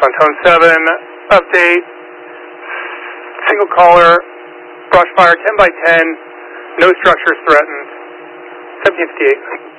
Tone 7, update, single caller, brush fire 10 by 10, no structures threatened, 1758.